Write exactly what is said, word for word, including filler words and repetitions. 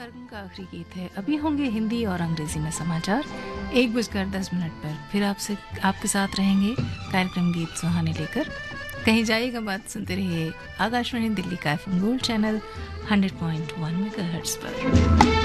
कार्यक्रम का आखिरी गीत है। अभी होंगे हिंदी और अंग्रेजी में समाचार एक बजकर दस मिनट पर। फिर आपसे आपके साथ रहेंगे कार्यक्रम गीत सुहाने लेकर। कहीं जाइएगा बात, सुनते रहिए आकाशवाणी दिल्ली का F M gold channel hundred point one megahertz पर।